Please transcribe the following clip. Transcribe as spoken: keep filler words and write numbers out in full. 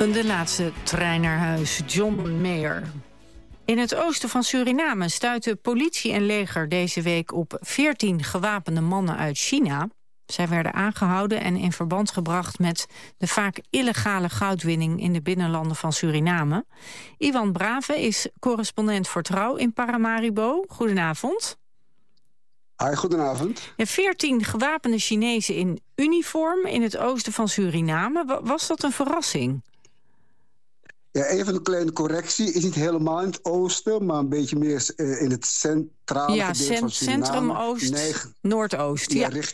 De laatste trein naar huis, John Mayer. In het oosten van Suriname stuitte politie en leger deze week op veertien gewapende mannen uit China. Zij werden aangehouden en in verband gebracht met de vaak illegale goudwinning in de binnenlanden van Suriname. Iwan Brave is correspondent voor Trouw in Paramaribo. Goedenavond. Hi, goedenavond. Ja, veertien gewapende Chinezen in uniform in het oosten van Suriname. Was dat een verrassing? Ja, even een kleine correctie. Is niet helemaal in het oosten, maar een beetje meer uh, in het centrale ja, gedeelte cent- van Suriname. Centrum, Oost, Negen... Noordoost. Ja, ja. Richt...